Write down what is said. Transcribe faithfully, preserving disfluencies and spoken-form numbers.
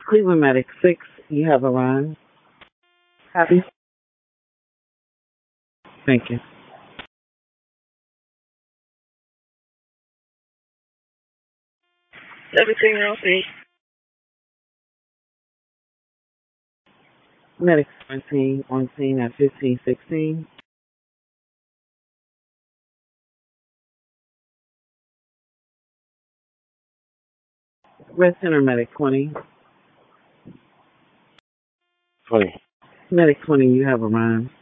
Cleveland Medic six, you have a run. Happy? Thank you. Everything else is Medic seventeen on scene at fifteen sixteen. Red Center Medic twenty. twenty. Medic twenty, you have a run.